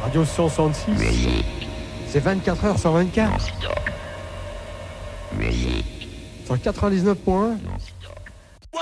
Radio 166. C'est 24 heures sur 24. Sur 99 points.